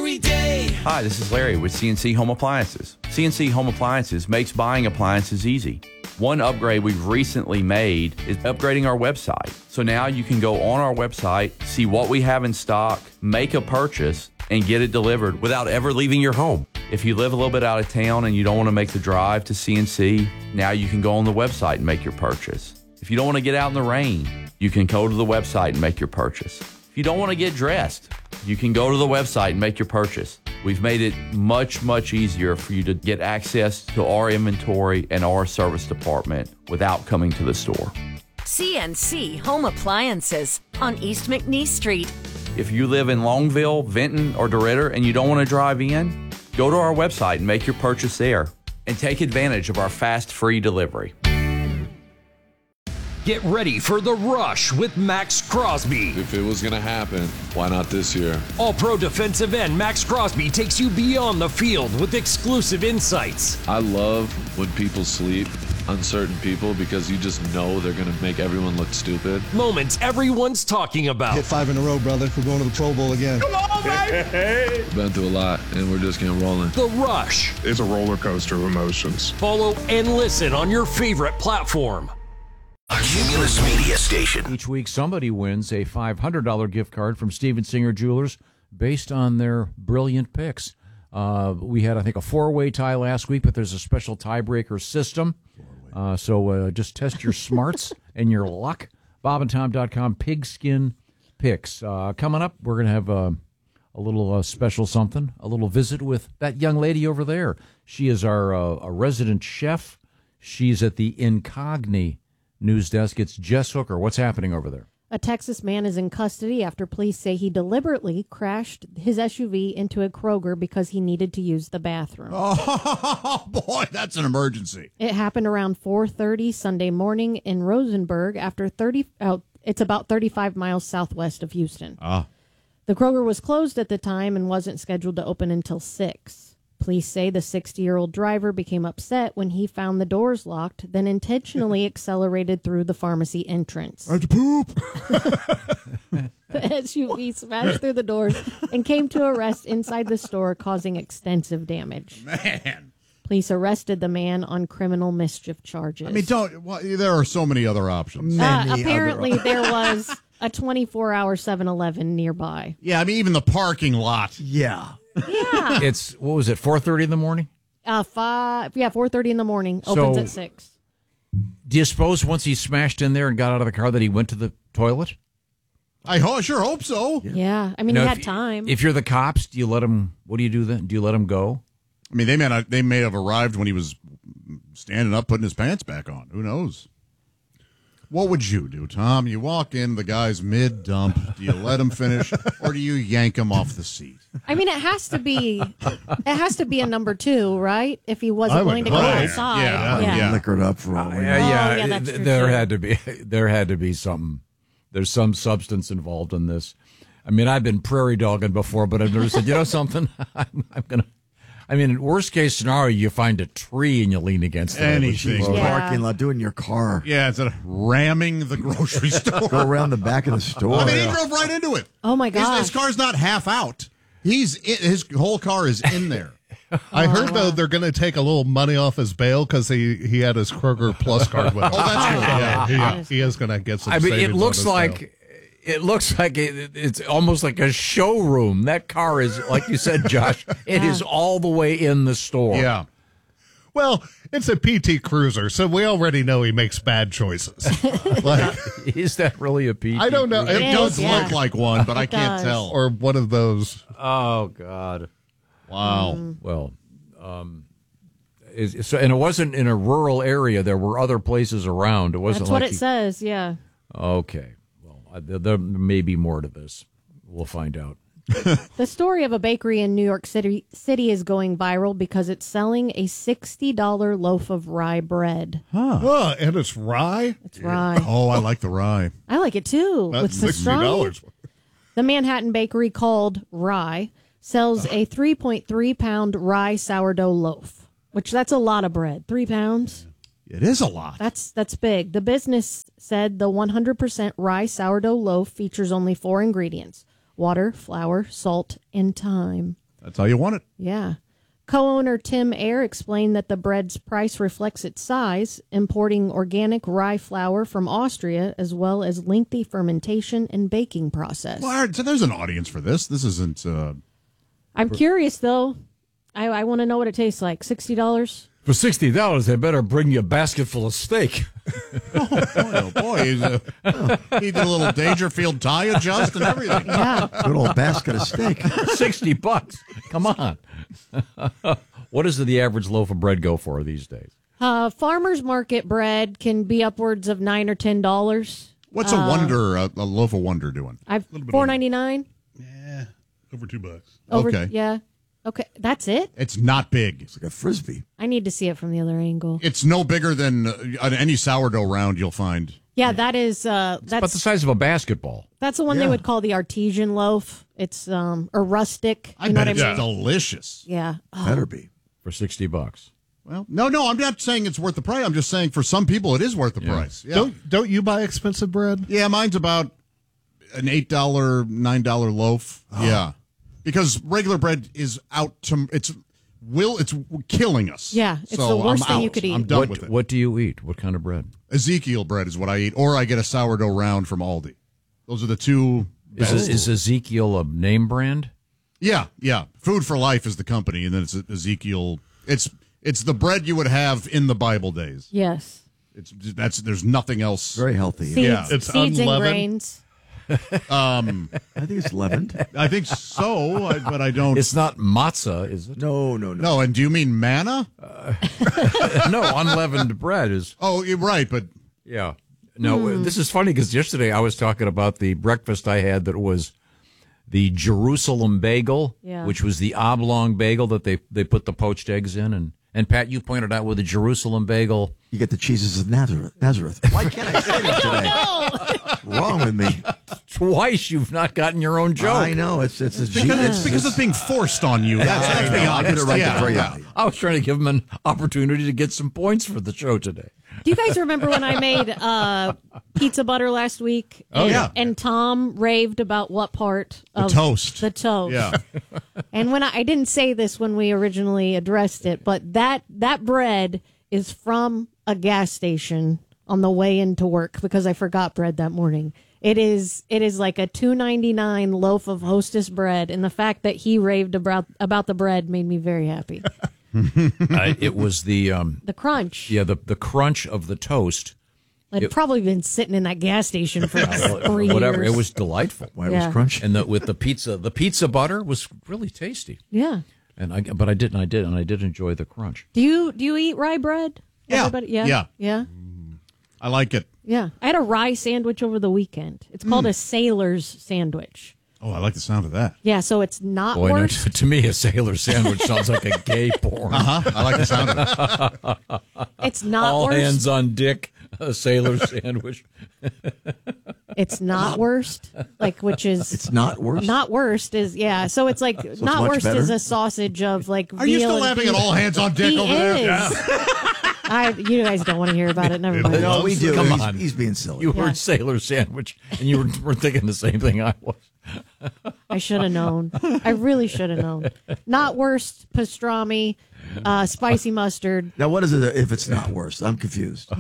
every day. Hi, this is Larry with CNC Home Appliances. CNC Home Appliances makes buying appliances easy. One upgrade we've recently made is upgrading our website. So now you can go on our website, see what we have in stock, make a purchase, and get it delivered without ever leaving your home. If you live a little bit out of town and you don't want to make the drive to CNC, now you can go on the website and make your purchase. If you don't want to get out in the rain, you can go to the website and make your purchase. If you don't want to get dressed, you can go to the website and make your purchase. We've made it much, much easier for you to get access to our inventory and our service department without coming to the store. CNC Home Appliances on East McNeese Street. If you live in Longville, Vinton, or DeRidder and you don't want to drive in, go to our website and make your purchase there and take advantage of our fast, free delivery. Get ready for The Rush with Max Crosby. If it was going to happen, why not this year? All-pro defensive end Max Crosby takes you beyond the field with exclusive insights. I love when people sleep on certain people because you just know they're going to make everyone look stupid. Moments everyone's talking about. Hit 5 in a row, brother. We're going to the Pro Bowl again. Come on, baby! Been through a lot, and we're just getting rolling. The Rush. It's a roller coaster of emotions. Follow and listen on your favorite platform. A Cumulus Media Station. Each week, somebody wins a $500 gift card from Steven Singer Jewelers based on their brilliant picks. We had, I think, a four-way tie last week, but there's a special tiebreaker system. So just test your smarts and your luck. BobandTom.com pigskin picks. Coming up, we're going to have a little special something, a little visit with that young lady over there. She is our a resident chef. She's at the Incogni news desk. It's Jess Hooker. What's happening over there? A Texas man is in custody after police say he deliberately crashed his SUV into a Kroger because he needed to use the bathroom. Oh, boy, that's an emergency. It happened around 4:30 Sunday morning in Rosenberg after it's about 35 miles southwest of Houston. The Kroger was closed at the time and wasn't scheduled to open until 6. Police say the 60-year-old driver became upset when he found the doors locked, then intentionally accelerated through the pharmacy entrance. I have to poop. The SUV smashed through the doors and came to a rest inside the store, causing extensive damage. Man. Police arrested the man on criminal mischief charges. I mean, there are so many other options. Apparently, there was a 24-hour 7-Eleven nearby. Yeah, I mean, even the parking lot. Yeah. Yeah. It's, what was it, 4:30 in the morning? 4:30 in the morning. Opens at 6. Do you suppose once he smashed in there and got out of the car that he went to the toilet? I sure hope so. Yeah. I mean, he had time. If you're the cops, do you let him, what do you do then? Do you let him go? I mean, they may have arrived when he was standing up, putting his pants back on. Who knows? What would you do, Tom? You walk in, the guy's mid-dump. Do you let him finish, or do you yank him off the seat? I mean, it has to be a number 2, right? If he wasn't going to go outside. Yeah. Liquored up for all we know. Yeah, that's true, there too. had to be something. There's some substance involved in this. I mean, I've been prairie dogging before, but I've never said, you know something? I'm going to. I mean, in worst case scenario, you find a tree and you lean against it. Anything. Parking lot, do it in your car. Yeah, instead of ramming the grocery store. Go around the back of the store. I mean, he drove right into it. Oh, my gosh. His car's not half out. His whole car is in there. I heard, though, they're going to take a little money off his bail because he had his Kroger Plus card with him. Oh, that's good. Yeah, he is going to get some I mean, savings it looks on his like... bail. It looks like it's almost like a showroom. That car is, like you said, Josh, it is all the way in the store. Yeah. Well, it's a PT Cruiser, so we already know he makes bad choices. Is that really a PT? I don't know. It does look like one, but I can't tell. Or one of those. Oh, God. Wow. Well, and it wasn't in a rural area. There were other places around. It wasn't That's what it says, yeah. Okay. There may be more to this. We'll find out. The story of a bakery in New York City is going viral because it's selling a $60 loaf of rye bread. Oh, and it's rye? It's rye. Oh, I like the rye. I like it too. That's What's the $60. The Manhattan bakery called Rye sells a 3.3-pound rye sourdough loaf, which that's a lot of bread. 3 pounds. It is a lot. That's big. The business said the 100% rye sourdough loaf features only 4 ingredients: water, flour, salt, and thyme. That's how you want it. Yeah. Co-owner Tim Ayer explained that the bread's price reflects its size, importing organic rye flour from Austria, as well as lengthy fermentation and baking process. Well, all right, so there's an audience for this. This isn't... I'm curious, though. I want to know what it tastes like. $60? For $60, they better bring you a basket full of steak. Oh, boy. He did a little Dangerfield tie adjust and everything. Yeah. Good old basket of steak. $60. Come on. What does the average loaf of bread go for these days? Farmers market bread can be upwards of $9 or $10. What's a loaf of Wonder doing? I've $4.99. Yeah, over $2. Okay. Yeah. Okay, that's it? It's not big. It's like a Frisbee. I need to see it from the other angle. It's no bigger than any sourdough round you'll find. Yeah, that is It's about the size of a basketball. that's the one they would call the artesian loaf. It's or rustic. I bet it's delicious. Yeah. Oh. Better be. For $60. Well, no, I'm not saying it's worth the price. I'm just saying for some people it is worth the price. Yeah. Don't you buy expensive bread? Yeah, mine's about an $8, $9 loaf. Oh. Yeah. Because regular bread is it's killing us. Yeah, it's so the worst I'm thing out. you could eat. I'm done with it. What do you eat? What kind of bread? Ezekiel bread is what I eat, or I get a sourdough round from Aldi. Those are the two. Is Ezekiel a name brand? Yeah. Food for Life is the company, and then it's Ezekiel. It's the bread you would have in the Bible days. Yes. There's nothing else. Very healthy. Seeds, It's seeds and unleavened. grains. I think it's leavened. I think so, but I don't. It's not matzah, is it? No. No, and do you mean manna? No, unleavened bread is. Oh, you're right, but Yeah. No, this is funny because yesterday I was talking about the breakfast I had that was the Jerusalem bagel, which was the oblong bagel that they put the poached eggs in. And Pat, you pointed out with the Jerusalem bagel. You get the cheeses of Nazareth. Why can't I say that today? What's wrong with me? Twice you've not gotten your own joke. I know. It's because it's being forced on you. That's being I did it honest. right for you. I was trying to give him an opportunity to get some points for the show today. Do you guys remember when I made pizza butter last week? And Tom raved about what part of The toast. The toast. Yeah. And when I didn't say this when we originally addressed it, but that bread is from a gas station on the way into work because I forgot bread that morning. It is like a $2.99 loaf of Hostess bread, and the fact that he raved about the bread made me very happy. It was the crunch. Yeah, the crunch of the toast. I'd probably been sitting in that gas station for 3 Whatever. years. It was delightful. Why it was crunchy. And with the pizza butter was really tasty. Yeah. And I did enjoy the crunch. Do you eat rye bread? Yeah. Everybody? Yeah. I like it. Yeah. I had a rye sandwich over the weekend. It's called a sailor's sandwich. Oh, I like the sound of that. Yeah, so it's not Boy, no, worse. to me, a sailor sandwich sounds like a gay porn. I like the sound of it. It's not All worse. hands on dick, a sailor sandwich. It's not worst, which is It's not worse. not worst is so it's like it's not much worst better? is a sausage of like. Are you veal still and laughing at beef. all hands on dick He over there? is. You guys don't want to hear about it. Never mind. No, we do. Come on. He's being silly. You heard sailor sandwich, and you were thinking the same thing I was. I should have known. I really should have known. Not worst pastrami, spicy mustard. Now, what is it if it's not worse? I'm confused.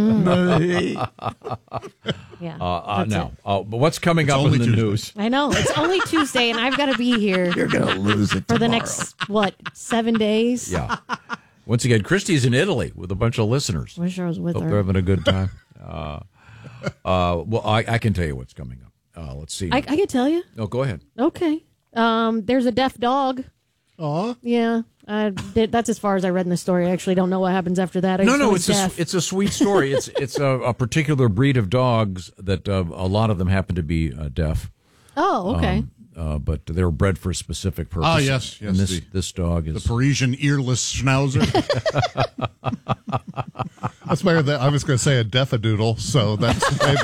Yeah. But what's It's coming up in only the Tuesday. news? I know. It's only Tuesday, and I've got to be here You're going to lose it for the tomorrow. next, 7 days? Yeah. Once again, Christy's in Italy with a bunch of listeners. Wish I was with Hope her. they're having a good time. Well, I can tell you what's coming up. Let's see. I can tell you. Oh, go ahead. Okay. There's a deaf dog. Aw. Yeah. That's as far as I read in the story. I actually don't know what happens after that. I just know he's deaf. It's a sweet story. It's a particular breed of dogs that a lot of them happen to be deaf. Oh, okay. But they're bred for a specific purpose. Ah, yes. And this dog is The Parisian earless schnauzer. That's better than I was going to say a defadoodle, so that's way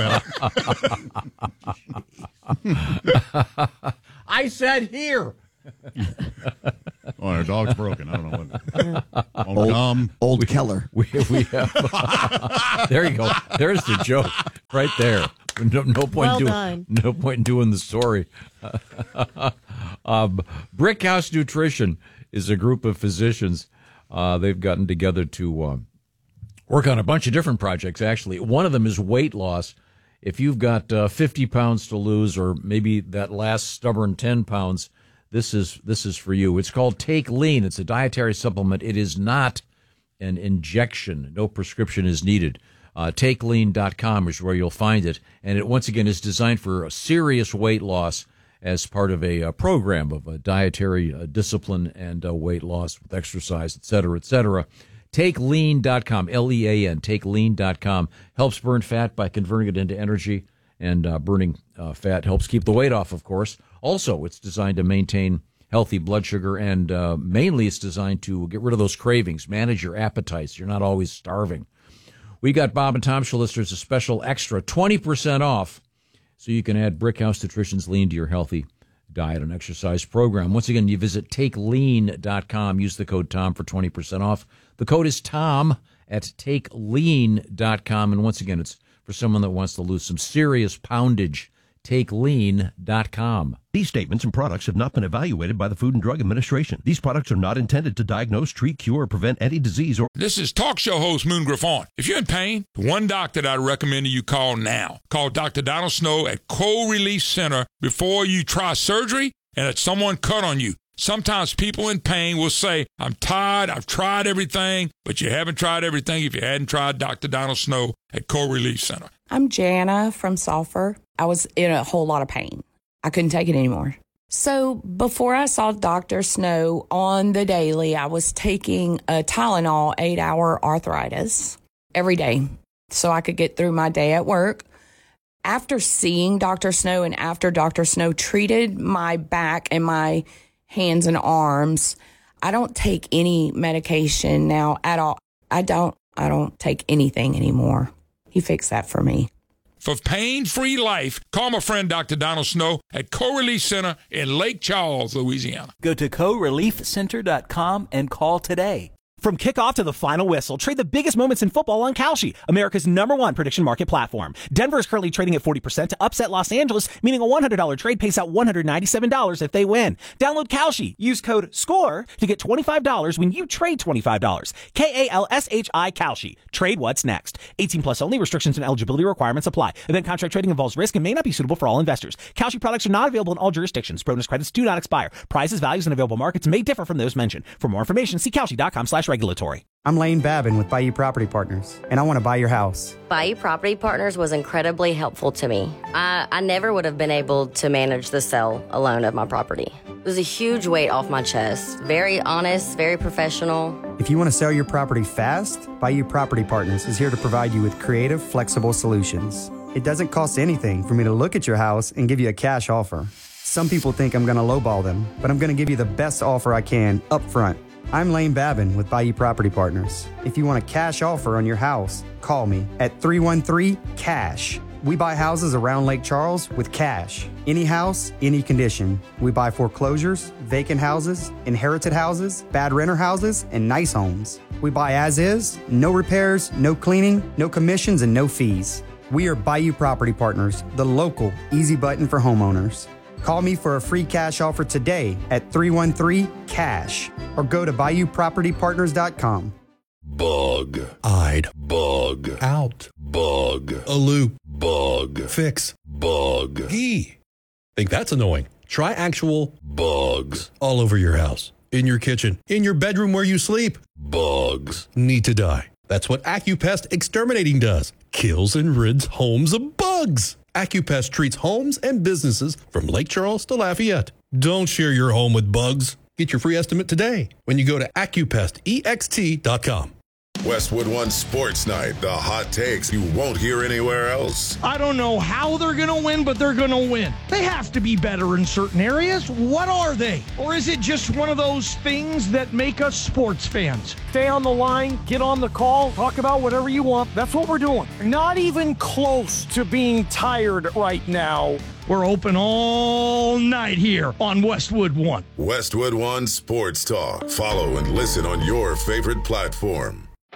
better. I said here. Oh, our dog's broken. I don't know what. Old Keller. We have. There you go. There's the joke right there. No point Well doing. done. No point in doing the story. Brickhouse Nutrition is a group of physicians. They've gotten together to work on a bunch of different projects, actually. One of them is weight loss. If you've got 50 pounds to lose, or maybe that last stubborn 10 pounds, this is for you. It's called Take Lean. It's a dietary supplement. It is not an injection. No prescription is needed. TakeLean.com is where you'll find it. And it, once again, is designed for a serious weight loss as part of a program of a dietary discipline and weight loss with exercise, et cetera, et cetera. TakeLean.com, Lean, TakeLean.com, helps burn fat by converting it into energy, and burning fat helps keep the weight off, of course. Also, it's designed to maintain healthy blood sugar, and mainly it's designed to get rid of those cravings, manage your appetites. You're not always starving. We got Bob and Tom Show listeners a special extra 20% off, so you can add Brickhouse Nutrition's Lean to your healthy diet and exercise program. Once again, you visit TakeLean.com. Use the code TOM for 20% off. The code is TOM at TakeLean.com. And once again, it's for someone that wants to lose some serious poundage. TakeLean.com. These statements and products have not been evaluated by the Food and Drug Administration. These products are not intended to diagnose, treat, cure, or prevent any disease or... This is talk show host Moon Griffon. If you're in pain, the one doctor that I recommend you call now. Call Dr. Donald Snow at Cold Relief Center before you try surgery and that someone cut on you. Sometimes people in pain will say, I'm tired, I've tried everything, but you haven't tried everything if you hadn't tried Dr. Donald Snow at Cold Relief Center. I'm Jana from Sulphur. I was in a whole lot of pain. I couldn't take it anymore. So before I saw Dr. Snow on the daily, I was taking a Tylenol 8-hour arthritis every day so I could get through my day at work. After seeing Dr. Snow and after Dr. Snow treated my back and my hands and arms, I don't take any medication now at all. I don't take anything anymore. He fixed that for me. For pain-free life, call my friend Dr. Donald Snow at Co-Relief Center in Lake Charles, Louisiana. Go to coreliefcenter.com and call today. From kickoff to the final whistle, trade the biggest moments in football on Kalshi, America's #1 prediction market platform. Denver is currently trading at 40% to upset Los Angeles, meaning a $100 trade pays out $197 if they win. Download Kalshi. Use code SCORE to get $25 when you trade $25. KALSHI Kalshi. Trade what's next. 18 plus only. Restrictions and eligibility requirements apply. Event contract trading involves risk and may not be suitable for all investors. Kalshi products are not available in all jurisdictions. Bonus credits do not expire. Prices, values, and available markets may differ from those mentioned. For more information, see Kalshi.com/regulatory. I'm Lane Babin with Bayou Property Partners, and I want to buy your house. Bayou Property Partners was incredibly helpful to me. I never would have been able to manage the sale alone of my property. It was a huge weight off my chest. Very honest, very professional. If you want to sell your property fast, Bayou Property Partners is here to provide you with creative, flexible solutions. It doesn't cost anything for me to look at your house and give you a cash offer. Some people think I'm going to lowball them, but I'm going to give you the best offer I can up front. I'm Lane Babin with Bayou Property Partners. If you want a cash offer on your house, call me at 313-CASH. We buy houses around Lake Charles with cash. Any house, any condition. We buy foreclosures, vacant houses, inherited houses, bad renter houses, and nice homes. We buy as is, no repairs, no cleaning, no commissions, and no fees. We are Bayou Property Partners, the local easy button for homeowners. Call me for a free cash offer today at 313-CASH or go to BayouPropertyPartners.com. Bug-eyed. Bug. Out. Bug. A loop. Bug. Fix. Bug. Gee. Think that's annoying? Try actual bugs all over your house. In your kitchen. In your bedroom where you sleep. Bugs need to die. That's what AccuPest Exterminating does. Kills and rids homes of bugs. AccuPest treats homes and businesses from Lake Charles to Lafayette. Don't share your home with bugs. Get your free estimate today when you go to AccuPestEXT.com. Westwood One Sports Night, the hot takes you won't hear anywhere else. I don't know how they're going to win, but they're going to win. They have to be better in certain areas. What are they? Or is it just one of those things that make us sports fans? Stay on the line, get on the call, talk about whatever you want. That's what we're doing. Not even close to being tired right now. We're open all night here on Westwood One. Westwood One Sports Talk. Follow and listen on your favorite platform.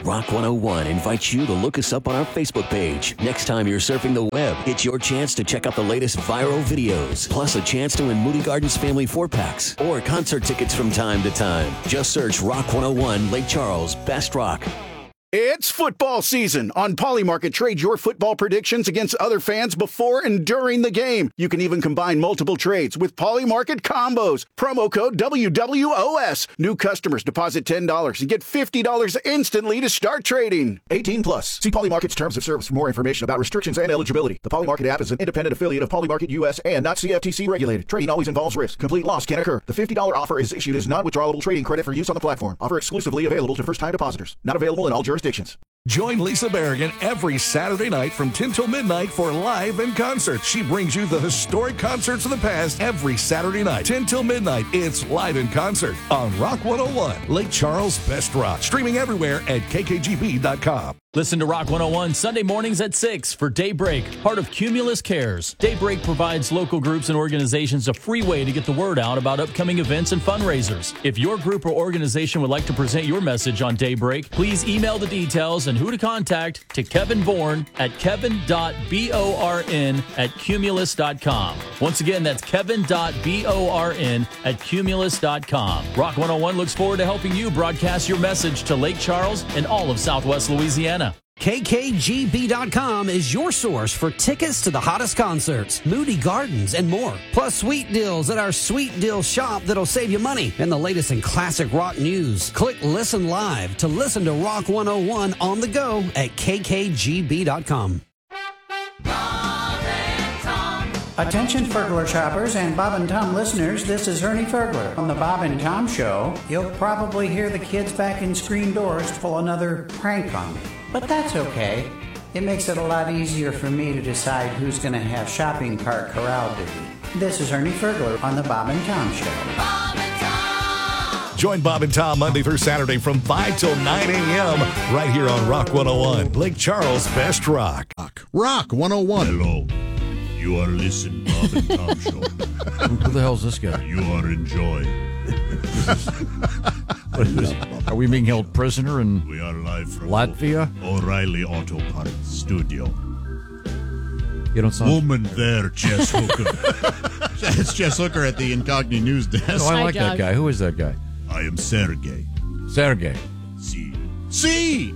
Rock 101 invites you to look us up on our Facebook page. Next time you're surfing the web, it's your chance to check out the latest viral videos, plus a chance to win Moody Gardens Family 4-packs or concert tickets from time to time. Just search Rock 101 Lake Charles Best Rock. It's football season. On Polymarket, trade your football predictions against other fans before and during the game. You can even combine multiple trades with Polymarket combos. Promo code WWOS. New customers deposit $10 and get $50 instantly to start trading. 18 plus. See Polymarket's terms of service for more information about restrictions and eligibility. The Polymarket app is an independent affiliate of Polymarket US and not CFTC regulated. Trading always involves risk. Complete loss can occur. The $50 offer is issued as non-withdrawable trading credit for use on the platform. Offer exclusively available to first-time depositors. Not available in all jurisdictions. Join Lisa Berrigan every Saturday night from 10 till midnight for Live in Concert. She brings you the historic concerts of the past every Saturday night, 10 till midnight. It's Live in Concert on Rock 101, Lake Charles Best Rock. Streaming everywhere at kkgb.com. Listen to Rock 101 Sunday mornings at 6 for Daybreak, part of Cumulus Cares. Daybreak provides local groups and organizations a free way to get the word out about upcoming events and fundraisers. If your group or organization would like to present your message on Daybreak, please email the details and who to contact to Kevin Bourne at kevin.born@cumulus.com. Once again, that's kevin.born@cumulus.com. Rock 101 looks forward to helping you broadcast your message to Lake Charles and all of Southwest Louisiana. KKGB.com is your source for tickets to the hottest concerts, Moody Gardens, and more. Plus sweet deals at our Sweet Deal shop that'll save you money and the latest in classic rock news. Click Listen Live to listen to Rock 101 on the go at KKGB.com. Attention Fergler shoppers and Bob and Tom listeners, this is Ernie Fergler. On the Bob and Tom Show, you'll probably hear the kids back in screen doors pull another prank on me. But that's okay. It makes it a lot easier for me to decide who's going to have shopping cart corral duty. This is Ernie Fergler on the Bob and Tom Show. Bob and Tom! Join Bob and Tom Monday through Saturday from 5 till 9 a.m. right here on Rock 101, Lake Charles Best Rock. Rock 101. Hello. You are listening, Bob and Tom Show. Who the hell's this guy? You are enjoying. Are we being held prisoner in We are live from Latvia? O'Reilly Auto Parts Studio. You don't sound... Woman there, Jess Hooker. It's Jess Hooker at the Incogni News Desk. Oh, I like that guy. Who is that guy? I am Sergey. Sergey. See.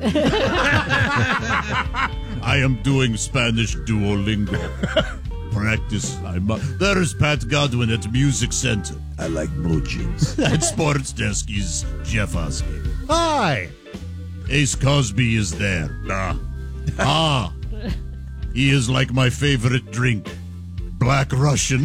I am doing Spanish Duolingo. Practice. There is Pat Godwin at Music Center. I like blue jeans. At Sports Desk is Jeff Oskey. Hi. Ace Cosby is there. He is like my favorite drink, Black Russian.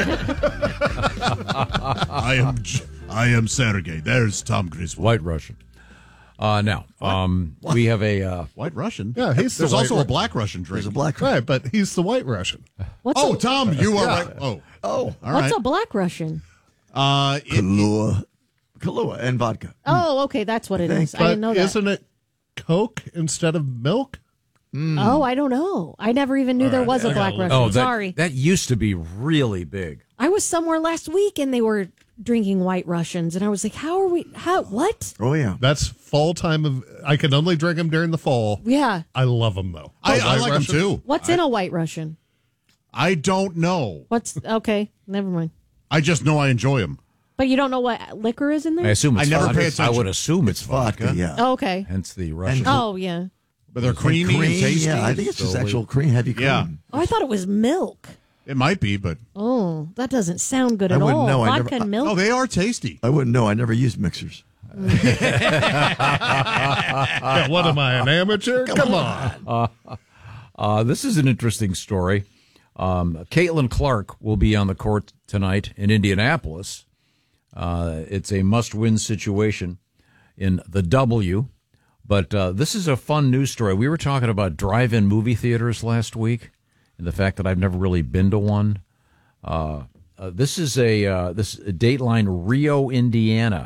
I am Sergey. There's Tom Griswold. White Russian. Now, we have a... White Russian? Yeah, There's also a Black Russian drink. There's a Black Russian. Right, but he's the White Russian. Tom, you are right. Oh. What's right. a Black Russian? Kahlua and vodka. Oh, okay, that's what it is. I didn't know that. Isn't it Coke instead of milk? Oh, I don't know. I never even knew there was a Black Russian. Oh, Sorry. That used to be really big. I was somewhere last week and they were drinking White Russians, and I was like, what? Oh, yeah. That's fall time. I can only drink them during the fall. Yeah. I love them, though. I like them, too. What's in a White Russian? I don't know. Okay, never mind. I just know I enjoy them. But you don't know what liquor is in there? I assume it's I never vodka. pay attention. I would assume it's vodka. Yeah. Oh, okay. Hence the Russian. Oh, yeah. But they're creamy and tasty. Yeah, I think it's just actual cream, heavy cream. Yeah. Oh, I thought it was milk. It might be, but... Oh, that doesn't sound good I at wouldn't all. know. Vodka and milk? Oh, they are tasty. I wouldn't know. I never used mixers. Yeah, what am I, an amateur? Come on. This is an interesting story. Caitlin Clark will be on the court tonight in Indianapolis. It's a must-win situation in the W. But this is a fun news story. We were talking about drive-in movie theaters last week and the fact that I've never really been to one. This is this Dateline Rio, Indiana.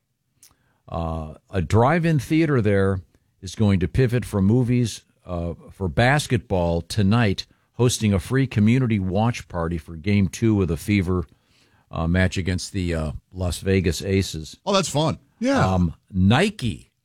A drive-in theater there is going to pivot from movies for basketball tonight, hosting a free community watch party for Game 2 of the Fever match against the Las Vegas Aces. Oh, that's fun. Yeah. Nike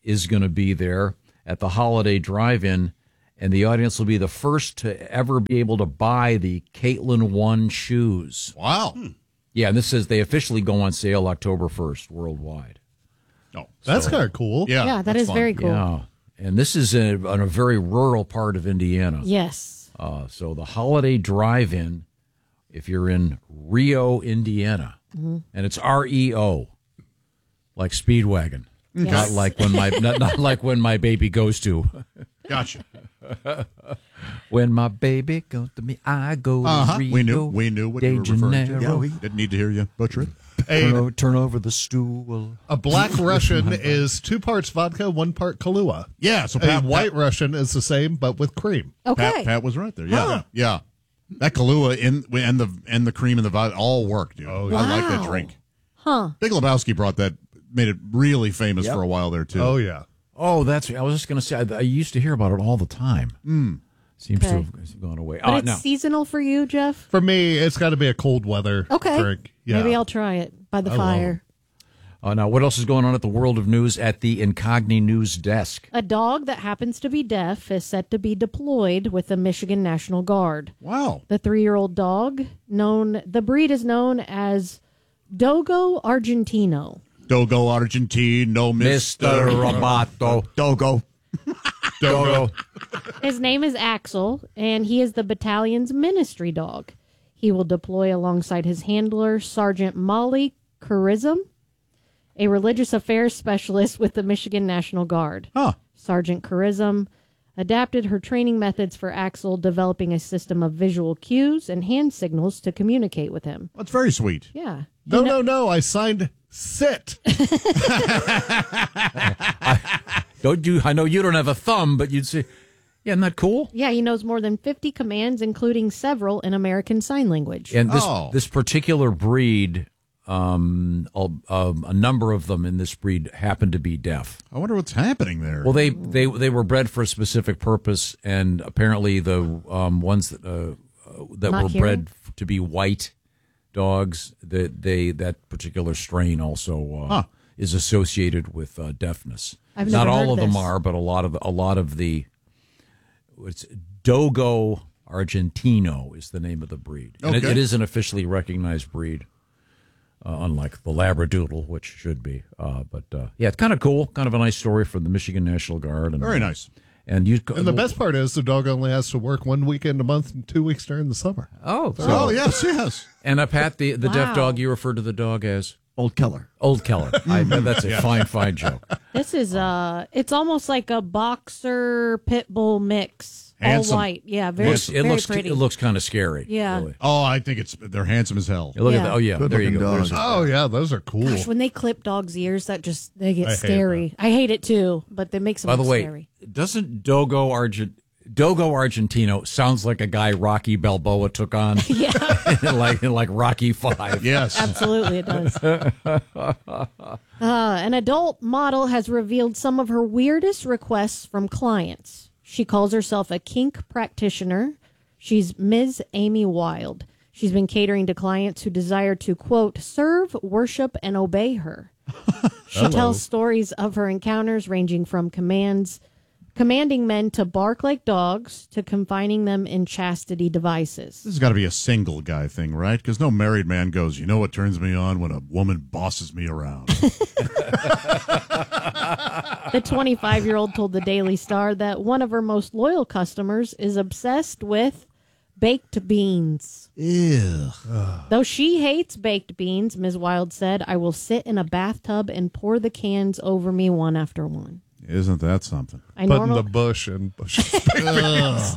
is going to be there at the Holiday Drive-In, and the audience will be the first to ever be able to buy the Caitlin 1 shoes. Wow. Yeah, and this says they officially go on sale October 1st worldwide. Oh, that's kind of cool. Yeah, that is fun. very cool. Yeah, and this is in a very rural part of Indiana. Yes. So the Holiday Drive-In, if you're in Rio, Indiana, and it's REO, like Speedwagon, not like when my not like when my baby goes to. Gotcha. When my baby goes to me, I go to Rio. We knew what de you were referring to. Janeiro. We didn't need to hear you butcher it. Turn over the stool. A black Russian is 2 parts vodka, 1 part Kahlua. Yeah, so a white Russian is the same, but with cream. Okay. Pat was right there. Yeah, yeah. That Kahlua and the cream and the vodka all work, dude. Oh, I like that drink. Huh. Big Lebowski brought that, made it really famous for a while there too. Oh yeah. Oh, I was just going to say, I used to hear about it all the time. Seems to have gone away. But it's no. seasonal for you, Jeff? For me, it's got to be a cold weather drink. Yeah. Maybe I'll try it by the fire. Now, what else is going on at the World of News at the Incogni News desk? A dog that happens to be deaf is set to be deployed with the Michigan National Guard. Wow. The 3-year-old dog, the breed is known as Dogo Argentino. Dogo Argentino, Mr. Roboto. Dogo. Dogo. His name is Axel, and he is the battalion's ministry dog. He will deploy alongside his handler, Sergeant Molly Charism, a religious affairs specialist with the Michigan National Guard. Huh. Sergeant Charism adapted her training methods for Axel, developing a system of visual cues and hand signals to communicate with him. That's very sweet. Yeah. No. I signed sit. I know you don't have a thumb, but you'd say, yeah, isn't that cool? Yeah, he knows more than 50 commands, including several in American Sign Language. And this particular breed, a number of them in this breed happen to be deaf. I wonder what's happening there. Well, they were bred for a specific purpose, and apparently the ones that were bred to be white dogs, that particular strain also is associated with deafness. I've Not never all heard of them this. are, but a lot of the. It's Dogo Argentino is the name of the breed, and Okay. it is an officially recognized breed, unlike the Labradoodle, which should be. But it's kind of cool, kind of a nice story from the Michigan National Guard. And, Very nice. And the best part is the dog only has to work 1 weekend a month and 2 weeks during the summer. Oh, yes. And Pat, the deaf dog, you referred to the dog as Old Keller. Old Keller. That's a fine joke. This is it's almost like a boxer pit bull mix, Handsome. all white. Yeah, very pretty. It looks kind of scary. Yeah. Really. Oh, I think they're handsome as hell. Look at Yeah. that. Oh yeah, Good there you looking go. dog. There's Oh yeah, those are cool. Gosh, when they clip dogs' ears, they get I hate scary. I hate it too, but they make them By the way, scary. doesn't Dogo Argentino sounds like a guy Rocky Balboa took on? Yeah, in like Rocky V. Yes. absolutely it does. An adult model has revealed some of her weirdest requests from clients. She calls herself a kink practitioner. She's Ms. Amy Wild. She's been catering to clients who desire to, quote, serve, worship, and obey her. She tells stories of her encounters ranging from commanding men to bark like dogs to confining them in chastity devices. This has got to be a single guy thing, right? Because no married man goes, you know what turns me on? When a woman bosses me around. The 25-year-old told the Daily Star that one of her most loyal customers is obsessed with baked beans. Ew. Though she hates baked beans, Ms. Wild said, I will sit in a bathtub and pour the cans over me one after one. Isn't that something? Put in the bush and Bush's baked beans.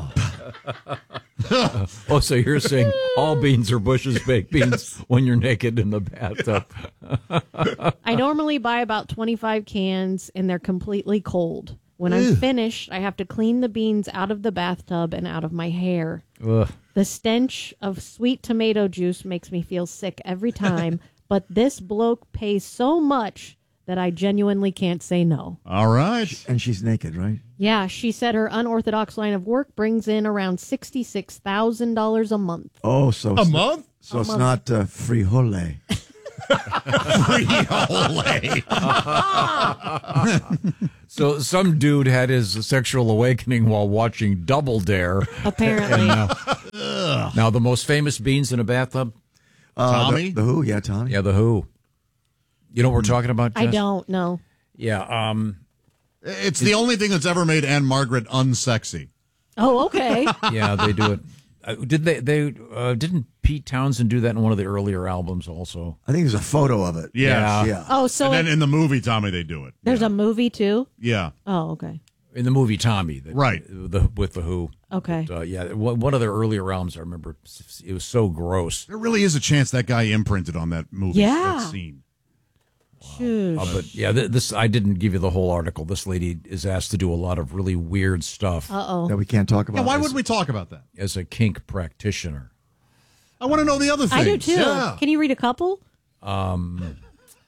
Oh, so you're saying all beans are Bush's baked beans when you're naked in the bathtub? I normally buy about 25 cans, and they're completely cold. When I'm finished, I have to clean the beans out of the bathtub and out of my hair. Ugh. The stench of sweet tomato juice makes me feel sick every time, but this bloke pays so much that I genuinely can't say no. All right. And she's naked, right? Yeah, she said her unorthodox line of work brings in around $66,000 a month. Oh, so A month? So A it's month. not frijole. So some dude had his sexual awakening while watching Double Dare. Apparently. Now, the most famous beans in a bathtub? Tommy? The Who, yeah, Tommy. Yeah, The Who. You know what we're talking about, Jess? I don't know. Yeah. It's the only thing that's ever made Anne Margaret unsexy. Oh, okay. Yeah, they do it. Didn't Pete Townsend do that in one of the earlier albums also? I think there's a photo of it. Yeah. Oh, so and then in the movie Tommy, they do it. there's a movie too? Yeah. Oh, okay. In the movie Tommy. Right. With The Who. Okay. But, yeah, one of their earlier albums, I remember, it was so gross. There really is a chance that guy imprinted on that movie, Yeah. that scene. Shoot. But yeah, this I didn't give you the whole article. This lady is asked to do a lot of really weird stuff Uh-oh. That we can't talk about. Yeah, why would we talk about that? as a kink practitioner. I want to know the other things. I do too. Yeah. Can you read a couple? I'm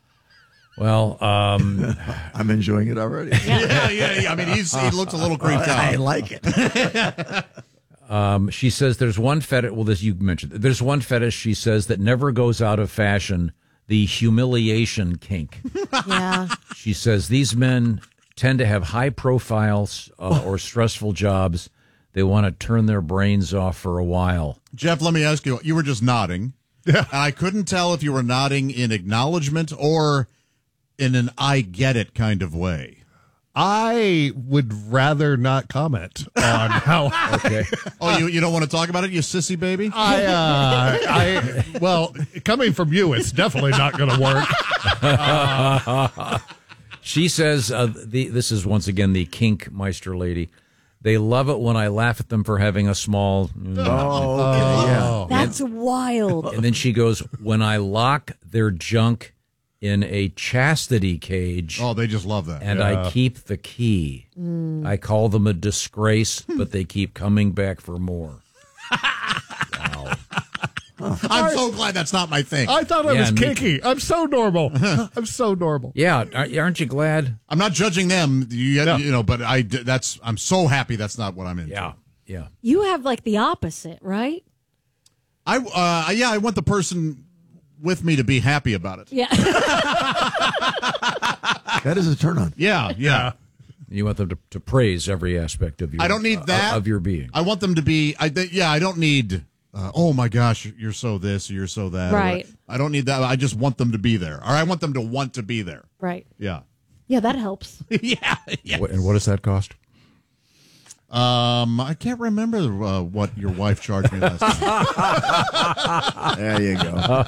enjoying it already. Yeah. I mean, he looks a little creeped out. I like it. She says there's one fetish. Well, this you mentioned. There's one fetish, she says, that never goes out of fashion: the humiliation kink. Yeah. She says these men tend to have high profiles or stressful jobs. They want to turn their brains off for a while. Jeff, let me ask you. You were just nodding. Yeah. I couldn't tell if you were nodding in acknowledgement or in an I get it kind of way. I would rather not comment on how. Okay. Oh, you don't want to talk about it, you sissy baby? Well, coming from you, it's definitely not going to work. She says, this is once again the kink meister lady. They love it when I laugh at them for having a small. That's wild. And then she goes, when I lock their junk in a chastity cage. Oh, they just love that. And I keep the key. I call them a disgrace, but they keep coming back for more. Wow. I'm so glad that's not my thing. I thought I Yeah, was me kinky. I'm so normal. I'm so normal. Yeah, aren't you glad? I'm not judging them, but I'm so happy that's not what I'm into. Yeah. You have like the opposite, right? I want the person with me to be happy about it. Yeah. That is a turn on. Yeah. You want them to praise every aspect of your. I don't need that of your being. I want them to be. I don't need. Oh my gosh, you're so this, or you're so that. Right. I don't need that. I just want them to be there, or I want them to want to be there. Right. Yeah. Yeah, that helps. Yeah. And what does that cost? I can't remember what your wife charged me last time. There you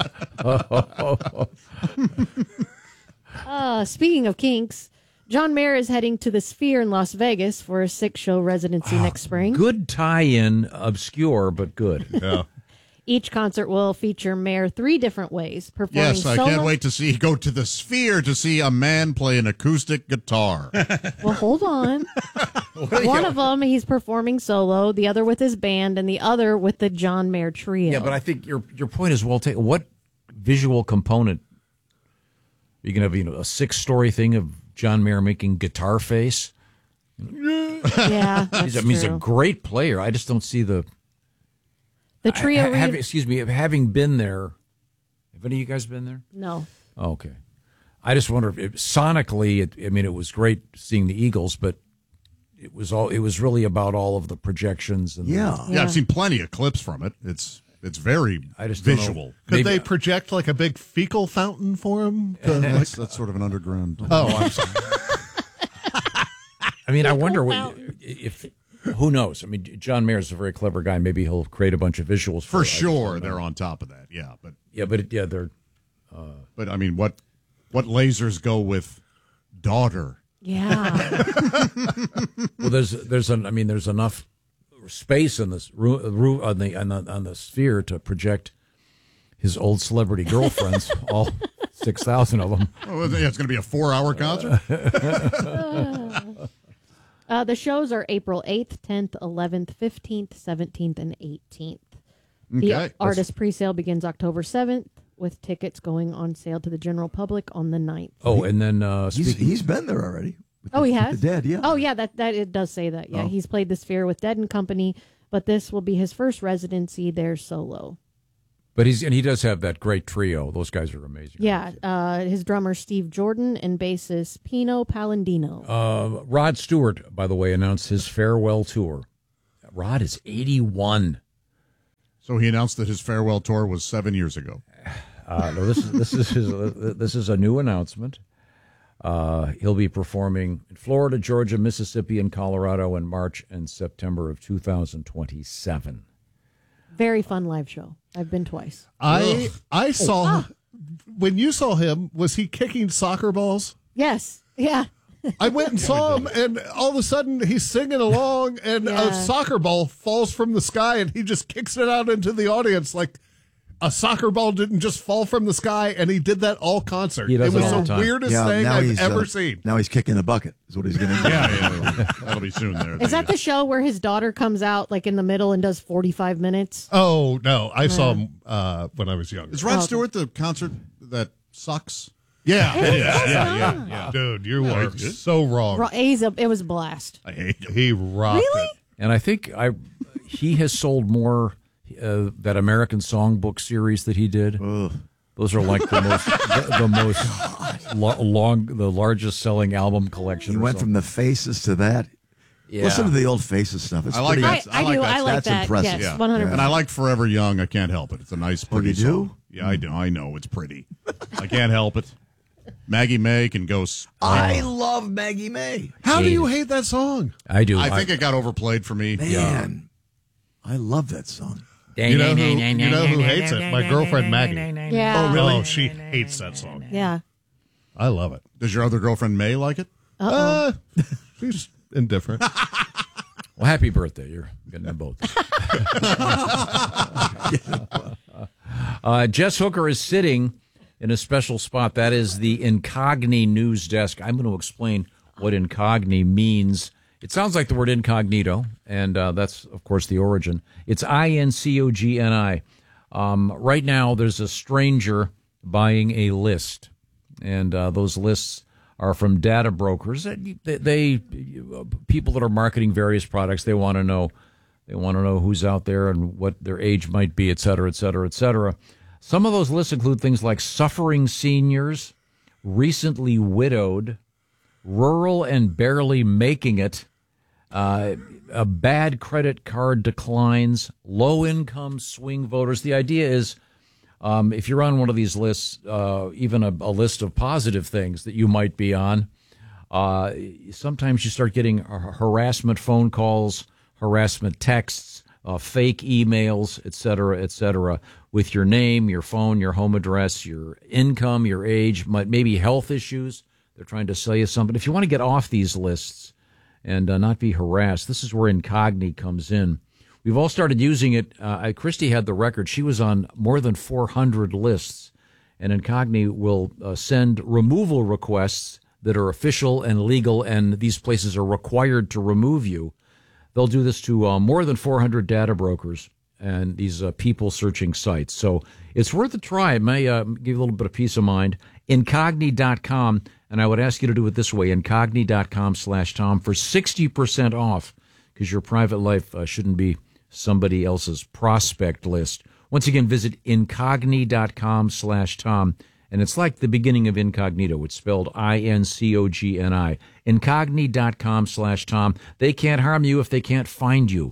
go. Speaking of kinks, John Mayer is heading to the Sphere in Las Vegas for a 6-show residency next spring. Good tie-in, obscure but good. Yeah. Each concert will feature Mayer 3 different ways. Performing Yes, I solo. can't wait to go to the Sphere to see a man play an acoustic guitar. Well, hold on. One of them he's performing solo, the other with his band, and the other with the John Mayer Trio. Yeah, but I think your point is well taken. What visual component? You can have a 6-story thing of John Mayer making guitar face. Yeah, that's he's a true. great player. I just don't see the trio. Having been there, have any of you guys been there? No. Oh, okay. I just wonder if sonically, it was great seeing the Eagles, but it was really about all of the projections and I've seen plenty of clips from it. It's very visual. Could they project like a big fecal fountain for him? That's sort of an underground. Oh, I'm sorry. I wonder if who knows? John Mayer's a very clever guy. Maybe he'll create a bunch of visuals For it. sure, they're on top of that. Yeah, but they're. But what lasers go with daughter? Yeah. Well, there's enough space in this room on the Sphere to project his old celebrity girlfriends, all 6,000 of them. Oh, it's going to be a 4-hour concert. The shows are April 8th, 10th, 11th, 15th, 17th, and 18th. The Okay. artist presale begins October 7th, with tickets going on sale to the general public on the 9th. Oh, and then he's been there already. He has? The Dead, yeah. Oh, yeah, that it does say that. Yeah, he's played the Sphere with Dead and Company, but this will be his first residency there solo. But he does have that great trio. Those guys are amazing. Yeah, his drummer Steve Jordan and bassist Pino Palladino. Rod Stewart, by the way, announced his farewell tour. Rod is 81. So he announced that his farewell tour was 7 years ago. No, this is a new announcement. He'll be performing in Florida, Georgia, Mississippi, and Colorado in March and September of 2027. Very fun live show. I've been twice. I saw when you saw him. Was he kicking soccer balls? Yes. Yeah. I went and saw him, and all of a sudden he's singing along, and a soccer ball falls from the sky, and he just kicks it out into the audience like a soccer ball didn't just fall from the sky, and he did that all concert. It was the weirdest thing I've ever seen. Now he's kicking the bucket, is what he's going to do. Yeah. That'll be soon there. Is that the show where his daughter comes out like in the middle and does 45 minutes? Oh, no. I saw him when I was younger. Is Rod Stewart the concert that sucks? Yeah, it is. Yeah. Dude, you are so wrong. It was a blast. I hate him. He rocked it. And I think he has sold more that American Songbook series that he did. Ugh. Those are like the largest selling album collection. He went from the Faces to that. Yeah. Listen to the old Faces stuff. It's I like that. I like that. That's impressive. Yes, 100%. And I like Forever Young. I can't help it. It's a nice, pretty song. Yeah, I do. I know it's pretty. I can't help it. Maggie May can go. I love Maggie May. How do you hate that song? I do. I think it got overplayed for me. Man, I love that song. You know who hates it? My girlfriend Maggie. Yeah. Oh, really? Oh, she hates that song. Yeah. I love it. Does your other girlfriend May like it? She's indifferent. Well, happy birthday. You're getting them both. Jess Hooker is sitting in a special spot. That is the Incogni news desk. I'm going to explain what Incogni means. It sounds like the word incognito, and that's, of course, the origin. It's INCOGNI. Right now, there's a stranger buying a list, and those lists are from data brokers. They people that are marketing various products. They want to know who's out there and what their age might be, et cetera, et cetera, et cetera. Some of those lists include things like suffering seniors, recently widowed, rural and barely making it, a bad credit card declines, low-income swing voters. The idea is if you're on one of these lists, even a list of positive things that you might be on, sometimes you start getting harassment phone calls, harassment texts, fake emails, et cetera, with your name, your phone, your home address, your income, your age, maybe health issues. They're trying to sell you something. If you want to get off these lists and not be harassed, this is where Incogni comes in. We've all started using it. Christy had the record. She was on more than 400 lists, and Incogni will send removal requests that are official and legal, and these places are required to remove you. They'll do this to more than 400 data brokers and these people searching sites. So it's worth a try. It may give you a little bit of peace of mind. Incogni.com, and I would ask you to do it this way, incogni.com/Tom for 60% off, because your private life shouldn't be somebody else's prospect list. Once again, visit incogni.com/Tom, and it's like the beginning of incognito. It's spelled INCOGNI. Incogni.com/Tom. They can't harm you if they can't find you.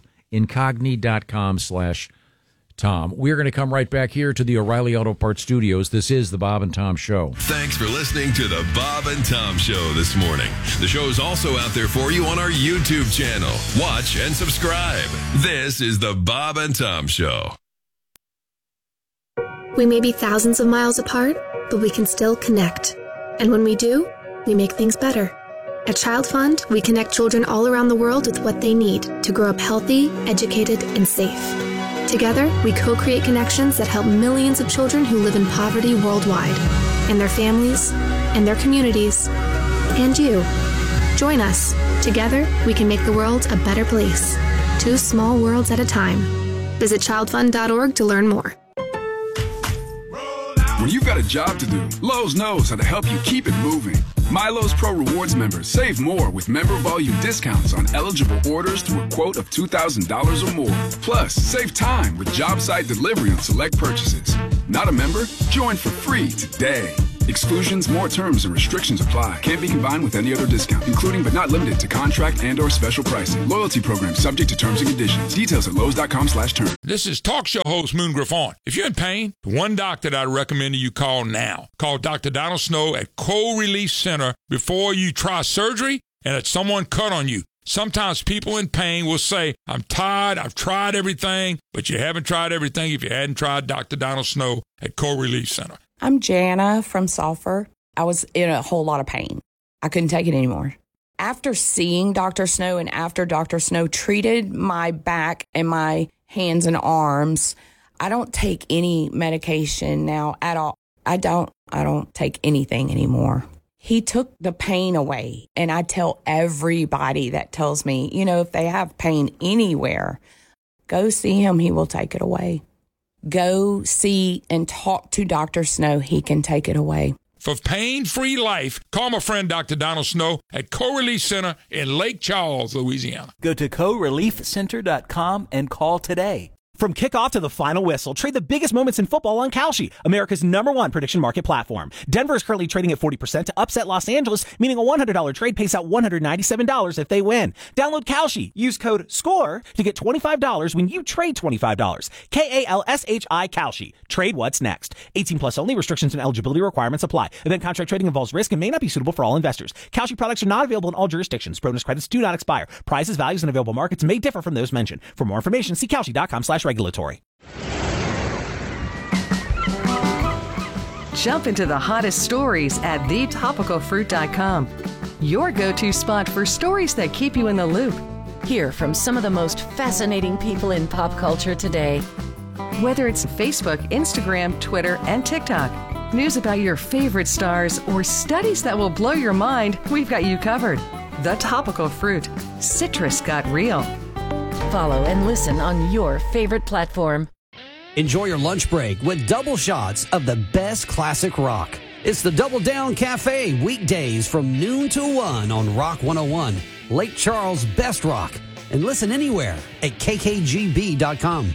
Incogni.com/Tom. We're going to come right back here to the O'Reilly Auto Parts Studios. This is the Bob and Tom Show. Thanks for listening to the Bob and Tom Show this morning. The show's also out there for you on our YouTube channel. Watch and subscribe. This is the Bob and Tom Show. We may be thousands of miles apart, but we can still connect. And when we do, we make things better. At Child Fund, we connect children all around the world with what they need to grow up healthy, educated, and safe. Together, we co-create connections that help millions of children who live in poverty worldwide, and their families, and their communities, and you. Join us. Together, we can make the world a better place. 2 small worlds at a time. Visit childfund.org to learn more. When you've got a job to do, Lowe's knows how to help you keep it moving. Milo's Pro Rewards members save more with member volume discounts on eligible orders through a quote of $2,000 or more. Plus, save time with job site delivery on select purchases. Not a member? Join for free today. Exclusions, more terms, and restrictions apply. Can't be combined with any other discount, including but not limited to contract and/or special pricing. Loyalty program subject to terms and conditions. Details at Lowe's.com/term. This is talk show host Moon Griffon. If you're in pain, the one doctor that I recommend you call now. Call Dr. Donald Snow at Cold Relief Center before you try surgery and that someone cut on you. Sometimes people in pain will say, I'm tired, I've tried everything, but you haven't tried everything if you hadn't tried Dr. Donald Snow at Cold Relief Center. I'm Jana from Sulphur. I was in a whole lot of pain. I couldn't take it anymore. After seeing Dr. Snow and after Dr. Snow treated my back and my hands and arms, I don't take any medication now at all. I don't take anything anymore. He took the pain away. And I tell everybody that tells me, if they have pain anywhere, go see him. He will take it away. Go see and talk to Dr. Snow. He can take it away. For pain-free life, call my friend Dr. Donald Snow at Co-Relief Center in Lake Charles, Louisiana. Go to coreliefcenter.com and call today. From kickoff to the final whistle, trade the biggest moments in football on Kalshi, America's #1 prediction market platform. Denver is currently trading at 40% to upset Los Angeles, meaning a $100 trade pays out $197 if they win. Download Kalshi. Use code SCORE to get $25 when you trade $25. KALSHI Kalshi. Trade what's next. 18 plus only. Restrictions and eligibility requirements apply. Event contract trading involves risk and may not be suitable for all investors. Kalshi products are not available in all jurisdictions. Bonus credits do not expire. Prices, values, and available markets may differ from those mentioned. For more information, see Kalshi.com/regulatory. Jump into the hottest stories at thetopicalfruit.com. Your go-to spot for stories that keep you in the loop. Hear from some of the most fascinating people in pop culture today. Whether it's Facebook, Instagram, Twitter, and TikTok, news about your favorite stars, or studies that will blow your mind, we've got you covered. The Topical Fruit. Citrus got real. Follow and listen on your favorite platform. Enjoy your lunch break with double shots of the best classic rock. It's the Double Down Cafe, weekdays from noon to 1 on Rock 101, Lake Charles' best rock. And listen anywhere at kkgb.com.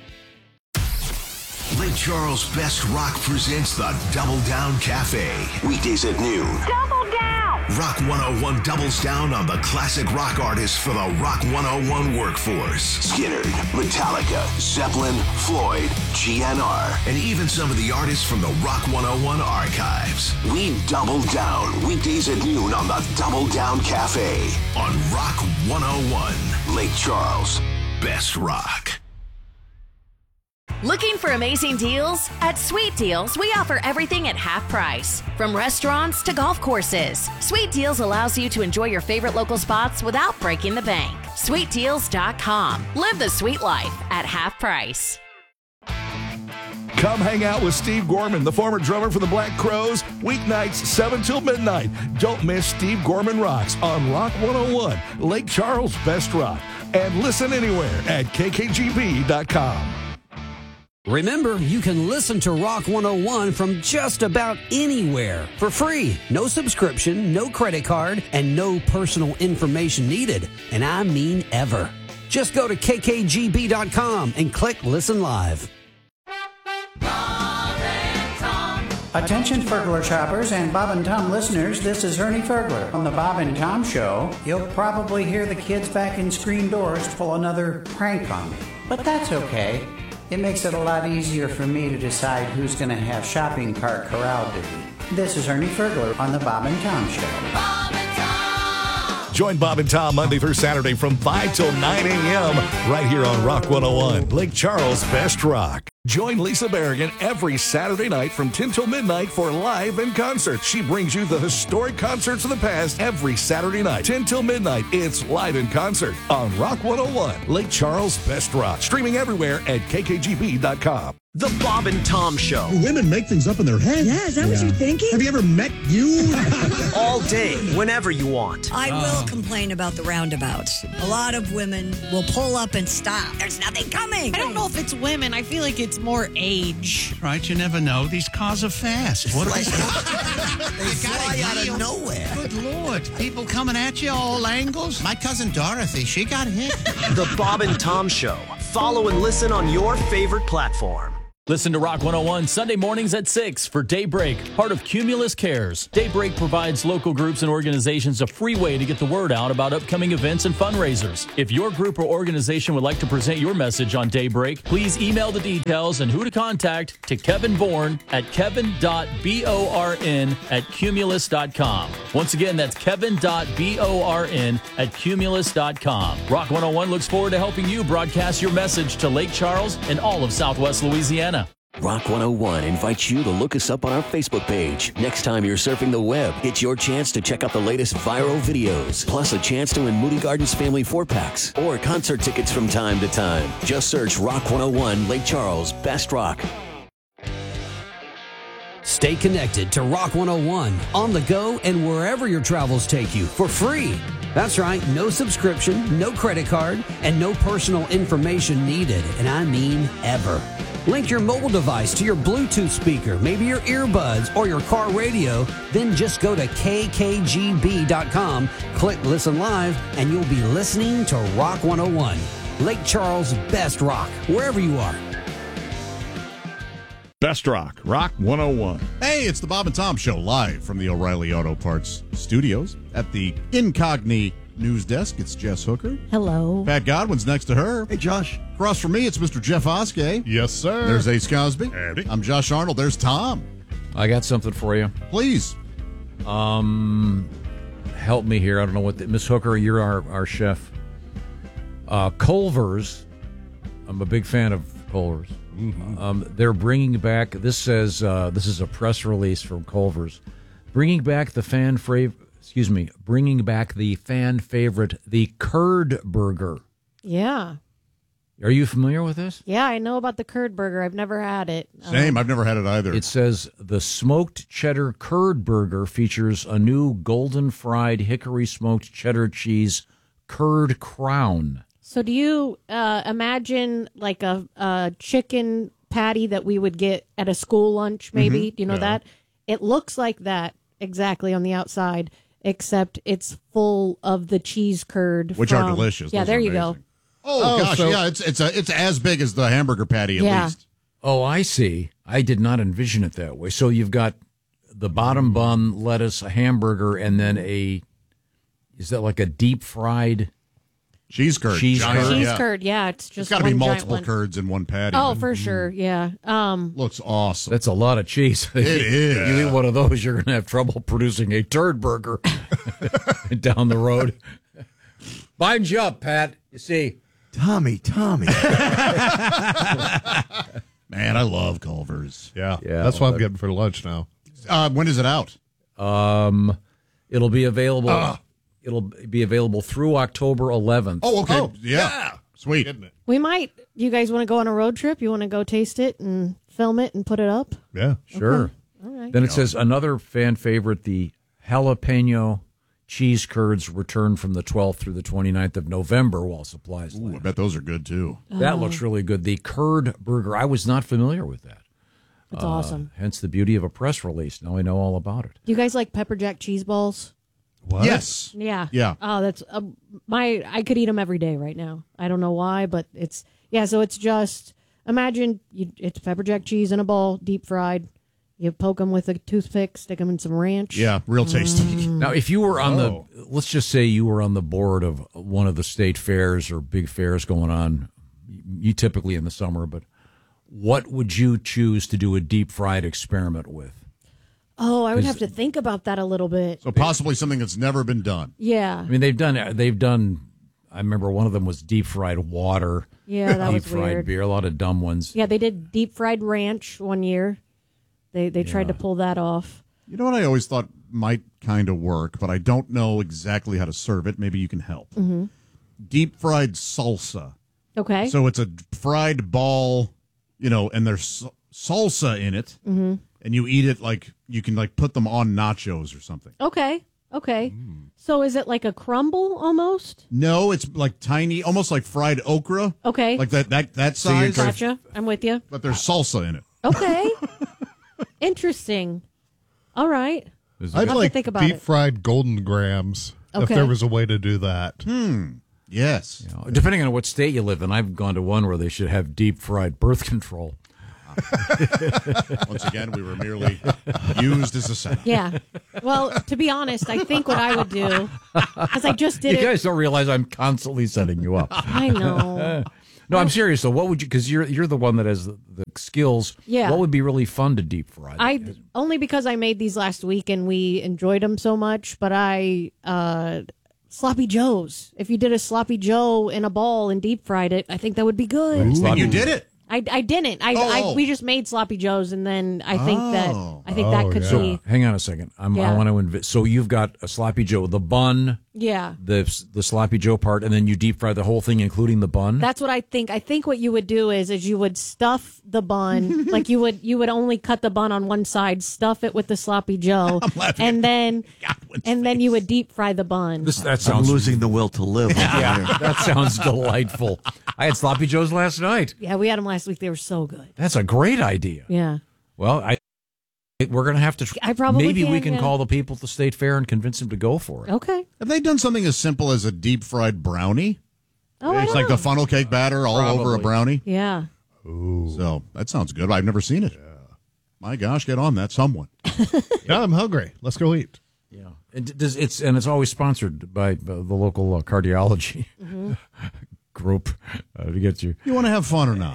Lake Charles' best rock presents the Double Down Cafe, weekdays at noon. Double down! Rock 101 doubles down on the classic rock artists for the Rock 101 workforce. Skynyrd, Metallica, Zeppelin, Floyd, GNR, and even some of the artists from the Rock 101 archives. We double down weekdays at noon on the Double Down Cafe on Rock 101, Lake Charles' best rock. Looking for amazing deals? At Sweet Deals, we offer everything at half price. From restaurants to golf courses, Sweet Deals allows you to enjoy your favorite local spots without breaking the bank. SweetDeals.com. Live the sweet life at half price. Come hang out with Steve Gorman, the former drummer for the Black Crowes, weeknights 7 till midnight. Don't miss Steve Gorman Rocks on Rock 101, Lake Charles' best rock. And listen anywhere at kkgb.com. Remember, you can listen to Rock 101 from just about anywhere for free. No subscription, no credit card, and no personal information needed. And I mean ever. Just go to kkgb.com and click Listen Live. Attention Fergler shoppers and Bob and Tom listeners, this is Ernie Fergler. On the Bob and Tom Show, you'll probably hear the kids back in screen doors pull another prank on me. But that's okay. It makes it a lot easier for me to decide who's going to have shopping cart corralled duty. This is Ernie Fergler on the Bob and Tom Show. Bob and Tom! Join Bob and Tom Monday through Saturday from 5 till 9 a.m. right here on Rock 101, Lake Charles' best rock. Join Lisa Berrigan every Saturday night from 10 till midnight for Live in Concert. She brings you the historic concerts of the past every Saturday night. 10 till midnight, it's Live in Concert on Rock 101, Lake Charles' best rock. Streaming everywhere at kkgb.com. The Bob and Tom Show. Women make things up in their head. Yeah, is that what you're thinking? Have you ever met you? All day, whenever you want. I will complain about the roundabouts. A lot of women will pull up and stop. There's nothing coming. I don't know if it's women. I feel like it's more age. Right, you never know. These cars are fast. What They fly out of nowhere. Good Lord. People coming at you all angles. My cousin Dorothy, she got hit. The Bob and Tom Show. Follow and listen on your favorite platform. Listen to Rock 101 Sunday mornings at 6 for Daybreak, part of Cumulus Cares. Daybreak provides local groups and organizations a free way to get the word out about upcoming events and fundraisers. If your group or organization would like to present your message on Daybreak, please email the details and who to contact to Kevin Bourne at kevin.born@cumulus.com. Once again, that's kevin.born@cumulus.com. Rock 101 looks forward to helping you broadcast your message to Lake Charles and all of Southwest Louisiana. Rock 101 invites you to look us up on our Facebook page. Next time you're surfing the web, it's your chance to check out the latest viral videos, plus a chance to win Moody Gardens family 4-packs or concert tickets from time to time. Just search Rock 101 Lake Charles Best Rock. Stay connected to Rock 101 on the go and wherever your travels take you for free. That's right, no subscription, no credit card, and no personal information needed, and I mean ever. Link your mobile device to your Bluetooth speaker, maybe your earbuds or your car radio, then just go to kkgb.com, click Listen Live, and you'll be listening to Rock 101, Lake Charles' best rock, wherever you are. Best Rock, Rock 101. Hey, it's the Bob and Tom Show live from the O'Reilly Auto Parts studios at the Incogni news desk. It's Jess Hooker. Hello. Pat Godwin's next to her. Hey, Josh. Across from me, it's Mr. Jeff Oskey. Yes, sir. There's Ace Cosby. Howdy. I'm Josh Arnold. There's Tom. I got something for you. Please. Help me here. I don't know what Miss Hooker, you're our chef. Culver's. I'm a big fan of Culver's. Mm-hmm. They're bringing back. This says this is a press release from Culver's, bringing back the fan favorite, the curd burger. Yeah. Are you familiar with this? Yeah, I know about the curd burger. I've never had it. Same. I've never had it either. It says the smoked cheddar curd burger features a new golden fried hickory smoked cheddar cheese curd crown. So do you imagine like a chicken patty that we would get at a school lunch, maybe? Mm-hmm. Do you know that? It looks like that exactly on the outside, except it's full of the cheese curd. Which are delicious. Yeah, Those there are you amazing. go. Oh, gosh, yeah, it's as big as the hamburger patty at least. Oh, I see. I did not envision it that way. So you've got the bottom bun, lettuce, a hamburger, and then is that like a deep fried cheese curd? Cheese curd, yeah. It's got to be multiple curds in one patty. Oh, for sure, yeah. Looks awesome. That's a lot of cheese. It is. You eat one of those, you're going to have trouble producing a turd burger down the road. Bind you up, Pat. You see. Tommy. Man, I love Culver's. Yeah, that's what I'm getting for lunch now. When is it out? It'll be available. It'll be available through October 11th. Oh, okay. Yeah. Sweet. We might. You guys want to go on a road trip? You want to go taste it and film it and put it up? Yeah, sure. Okay. All right. Then it says another fan favorite, the jalapeno cheese curds return from the 12th through the 29th of November while supplies last. I bet those are good, too. That looks really good. The curd burger, I was not familiar with that. It's awesome. Hence the beauty of a press release. Now I know all about it. Do you guys like pepper jack cheese balls? What? Yes. Yeah. Yeah. Oh, that's I could eat them every day right now. I don't know why, but it's so it's just imagine it's pepper jack cheese in a ball, deep fried. You poke them with a toothpick, stick them in some ranch. Yeah, real tasty. Now, if you were on let's just say you were on the board of one of the state fairs or big fairs going on, you typically in the summer, but what would you choose to do a deep fried experiment with? Oh, I would have to think about that a little bit. So possibly something that's never been done. Yeah. I mean, they've done. I remember one of them was deep fried water. Yeah, that was deep fried weird. beer. A lot of dumb ones. Yeah, they did deep fried ranch one year. They tried to pull that off. You know what I always thought might kind of work, but I don't know exactly how to serve it. Maybe you can help. Mm-hmm. Deep fried salsa. Okay. So it's a fried ball and there's salsa in it, Mm-hmm. and you eat it like you can like put them on nachos or something. Okay. So is it like a crumble almost? No, it's like tiny, almost like fried okra. Okay. Like that size. Gotcha. I'm with you. But there's salsa in it. Okay. Interesting. All right. I'd I'll have like to think about deep it. fried golden grams if Okay. there was a way to do that. Yes. Depending on what state you live in, I've gone to one where they should have deep fried birth control. Once again, we were merely used as a setup. Yeah. Well, to be honest, I think what I would do, because I just did You it. guys don't realize I'm constantly setting you up. I know. No, I'm serious though. What would you? Because you're the one that has the skills. Yeah. What would be really fun to deep fry? I only because I made these last week and we enjoyed them so much. But sloppy joes. If you did a sloppy joe in a ball and deep fried it, I think that would be good. And you did it. I didn't. We just made sloppy joes, and then I think Oh. that could So be. hang on a second. I want to. So you've got a sloppy joe, the bun, Yeah. the sloppy joe part, and then you deep fry the whole thing, including the bun. That's what I think. I think what you would do is you would stuff the bun, like you would only cut the bun on one side, stuff it with the sloppy joe, and then you would deep fry the bun. That sounds I'm losing the will to live. Yeah, that sounds delightful. I had sloppy joes last night. Yeah, we had them last week. They were so good. That's a great idea. Yeah. Well, we're going to have to. I probably maybe we can, can yeah. call the people at the state fair and convince them to go for it. Okay. Have they done something as simple as a deep fried brownie? Oh, I It's don't like know. the funnel cake batter all over a brownie. Yeah. Ooh. So that sounds good. I've never seen it. My gosh, get on that, someone. Now I'm hungry. Let's go eat. Yeah, it's always sponsored by the local cardiology group to get you. You want to have fun or not?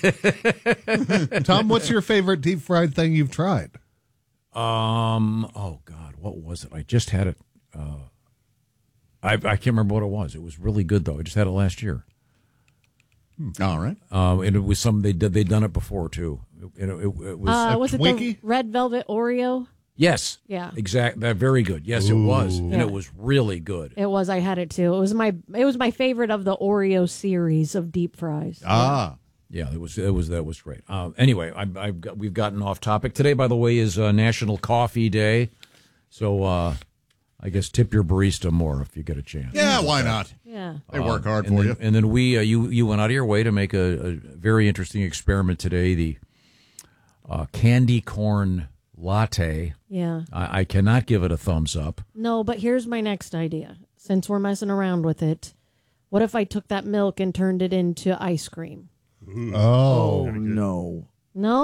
Tom, what's your favorite deep fried thing you've tried? Oh God, what was it? I just had it. I can't remember what it was. It was really good though. I just had it last year. All right. And it was they'd done it before too. It was Was it the red velvet Oreo? Yes. Yeah. Exactly. Very good. Yes, it was, and it was really good. It was. I had it too. It was my favorite of the Oreo series of deep fries. Yeah, that was great. Anyway, we've gotten off topic. Today, by the way, is National Coffee Day, so I guess tip your barista more if you get a chance. Yeah, why not? Yeah, they work hard and for then, you. And then you went out of your way to make a very interesting experiment today. The candy corn latte. Yeah. I cannot give it a thumbs up. No, but here's my next idea. Since we're messing around with it, what if I took that milk and turned it into ice cream? Oh, no. No?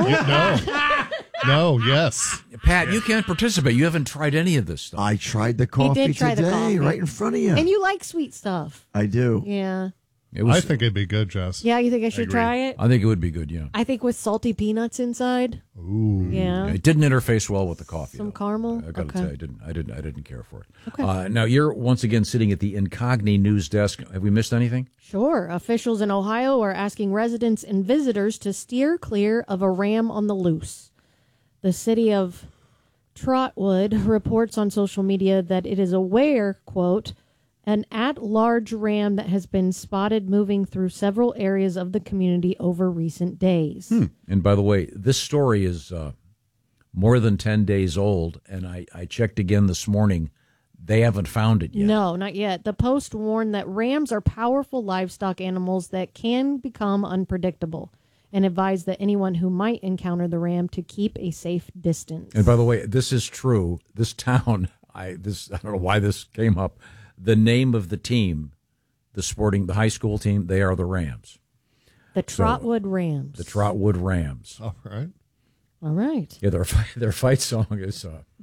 No, yes. Pat, you can't participate. You haven't tried any of this stuff. I tried the coffee did try the today, coffee. right in front of you. And you like sweet stuff. I do. Yeah. I think it'd be good, Jess. Yeah, you think I should try it? I think it would be good, yeah. I think with salty peanuts inside. Ooh. Yeah. It didn't interface well with the coffee. Some caramel. I got to Okay. tell you, I didn't care for it. Okay. Now you're once again sitting at the Incogni news desk. Have we missed anything? Sure. Officials in Ohio are asking residents and visitors to steer clear of a ram on the loose. The city of Trotwood reports on social media that it is aware, quote, an at-large ram that has been spotted moving through several areas of the community over recent days. And by the way, this story is more than 10 days old, and I checked again this morning. They haven't found it yet. No, not yet. The Post warned that rams are powerful livestock animals that can become unpredictable and advised that anyone who might encounter the ram to keep a safe distance. And by the way, this is true. This town, I don't know why this came up. The name of the team, the high school team, they are the Rams. The Trotwood Rams. The Trotwood Rams. All right. All right. Yeah, their fight song is.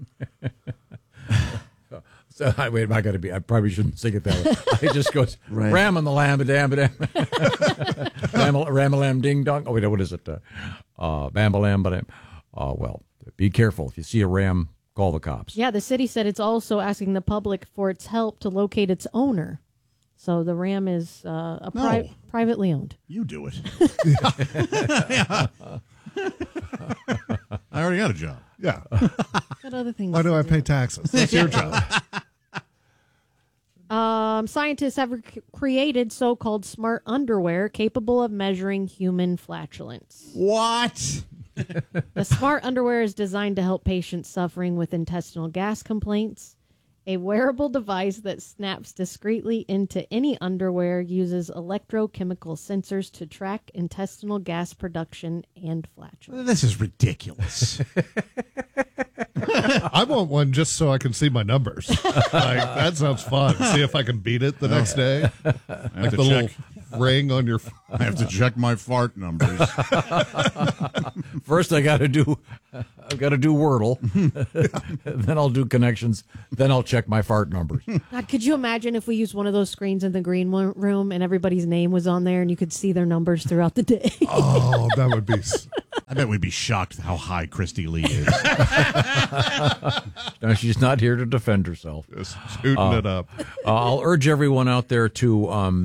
So I probably shouldn't sing it that way. It just goes ram on the lamb, dam, ram ding dong. Oh wait, what is it? Bam, lam, ba. Well, be careful if you see a ram. Call the cops. Yeah, the city said it's also asking the public for its help to locate its owner. So the ram is privately owned. You do it. I already got a job. Yeah. Got other things. Why do I pay taxes? That's your job. scientists have created so-called smart underwear capable of measuring human flatulence. What? The smart underwear is designed to help patients suffering with intestinal gas complaints. A wearable device that snaps discreetly into any underwear uses electrochemical sensors to track intestinal gas production and flatulence. This is ridiculous. I want one just so I can see my numbers. That sounds fun. See if I can beat it the next day. Like the little ring on your. I have to check my fart numbers. First, I've got to do Wordle. Then I'll do connections. Then I'll check my fart numbers. God, could you imagine if we used one of those screens in the green room and everybody's name was on there and you could see their numbers throughout the day? Oh, that would be. I bet we'd be shocked how high Christy Lee is. No, she's not here to defend herself. Just shooting it up. I'll urge everyone out there to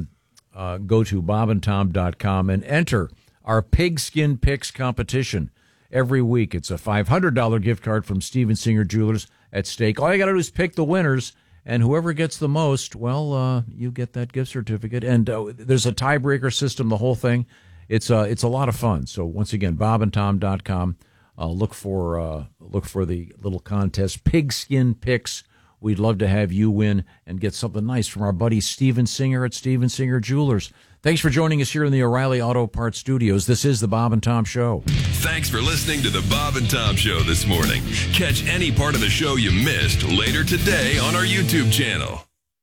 go to bobandtom.com and enter our Pigskin Picks competition. Every week, it's a $500 gift card from Steven Singer Jewelers at stake. All you got to do is pick the winners, and whoever gets the most, well, you get that gift certificate. And there's a tiebreaker system, the whole thing. It's a lot of fun. So once again, bobandtom.com. Look for the little contest, Pigskin Picks. We'd love to have you win and get something nice from our buddy Steven Singer at Steven Singer Jewelers. Thanks for joining us here in the O'Reilly Auto Parts Studios. This is the Bob and Tom Show. Thanks for listening to the Bob and Tom Show this morning. Catch any part of the show you missed later today on our YouTube channel.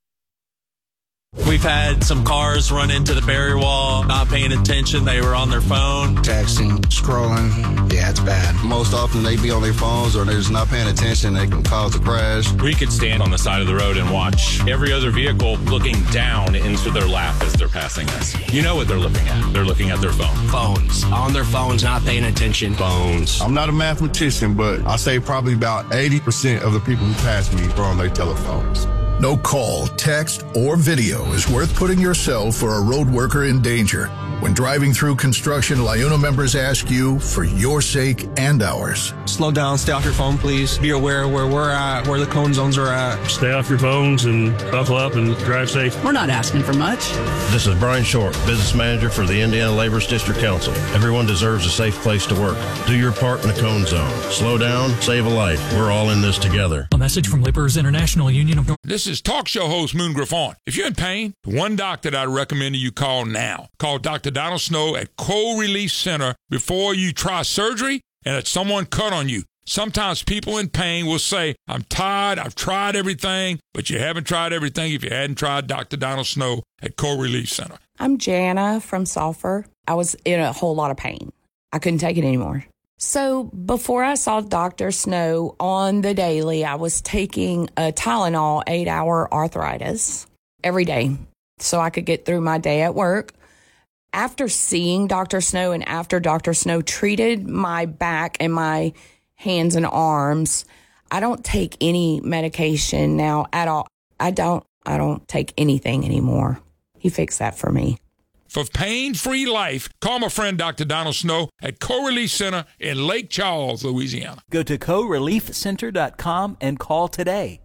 We've had some cars run into the barrier wall, not paying attention. They were on their phone. Texting, scrolling. Yeah, it's bad. Most often they be on their phones or they're just not paying attention. They can cause a crash. We could stand on the side of the road and watch every other vehicle looking down into their lap as they're passing us. You know what they're looking at. They're looking at their phone. Phones. On their phones, not paying attention. Phones. I'm not a mathematician, but I say probably about 80% of the people who pass me are on their telephones. No call, text, or video is worth putting yourself or a road worker in danger. When driving through construction, LIUNA members ask you for your sake and ours. Slow down, stay off your phone, please. Be aware where we're at, where the cone zones are at. Stay off your phones and buckle up and drive safe. We're not asking for much. This is Brian Short, business manager for the Indiana Laborers District Council. Everyone deserves a safe place to work. Do your part in the cone zone. Slow down, save a life. We're all in this together. A message from Laborers International Union of North. This is talk show host Moon Griffon. If you're in pain, the one doctor that I recommend you call now. Call Dr. Donald Snow at Cold Release Center before you try surgery and that someone cut on you. Sometimes people in pain will say, I'm tired, I've tried everything, but you haven't tried everything if you hadn't tried Dr. Donald Snow at Cold Release Center. I'm Jana from Sulphur. I was in a whole lot of pain. I couldn't take it anymore. So before I saw Dr. Snow on the daily, I was taking a Tylenol 8-hour arthritis every day so I could get through my day at work. After seeing Dr. Snow and after Dr. Snow treated my back and my hands and arms, I don't take any medication now at all. I don't take anything anymore. He fixed that for me. For pain-free life, call my friend Dr. Donald Snow at Co-Relief Center in Lake Charles, Louisiana. Go to coreliefcenter.com and call today.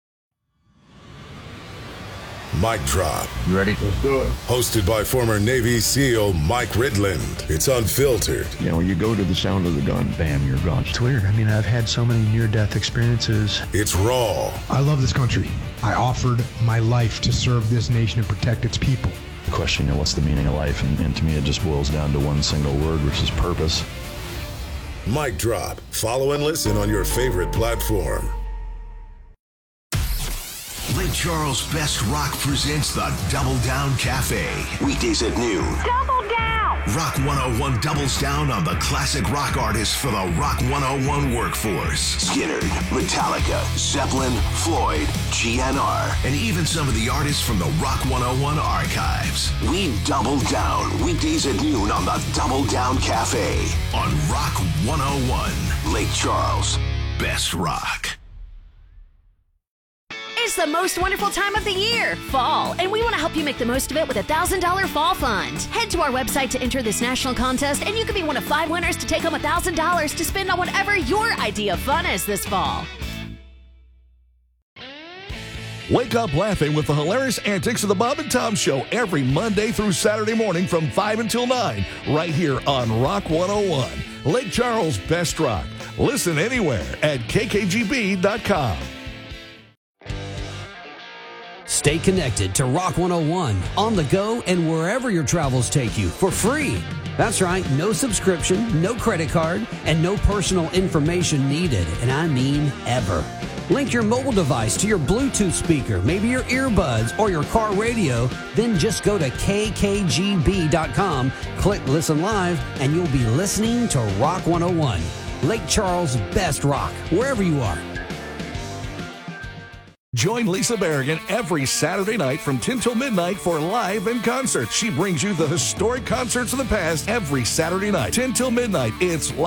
Mic Drop. You ready? Let's do it. Hosted by former Navy SEAL Mike Ridland. It's unfiltered. You know, when you go to the sound of the gun, bam, you're gone. It's weird. I mean, I've had so many near-death experiences. It's raw. I love this country. I offered my life to serve this nation and protect its people. The question, you know, what's the meaning of life? And to me, it just boils down to one single word, which is purpose. Mic Drop. Follow and listen on your favorite platform. Lake Charles Best Rock presents the Double Down Cafe. Weekdays at noon. Double down! Rock 101 doubles down on the classic rock artists for the Rock 101 workforce. Skynyrd, Metallica, Zeppelin, Floyd, GNR, and even some of the artists from the Rock 101 archives. We double down weekdays at noon on the Double Down Cafe on Rock 101. Lake Charles Best Rock. It's the most wonderful time of the year, fall, and we want to help you make the most of it with a $1,000 fall fund. Head to our website to enter this national contest, and you can be one of 5 winners to take home $1,000 to spend on whatever your idea of fun is this fall. Wake up laughing with the hilarious antics of the Bob and Tom Show every Monday through Saturday morning from 5 until 9, right here on Rock 101. Lake Charles' best rock. Listen anywhere at kkgb.com. Stay connected to Rock 101 on the go and wherever your travels take you for free. That's right, no subscription, no credit card, and no personal information needed, and I mean ever. Link your mobile device to your Bluetooth speaker, maybe your earbuds or your car radio, then just go to kkgb.com, click Listen Live, and you'll be listening to Rock 101, Lake Charles' best rock, wherever you are. Join Lisa Berrigan every Saturday night from 10 till midnight for Live in Concert. She brings you the historic concerts of the past every Saturday night, 10 till midnight. It's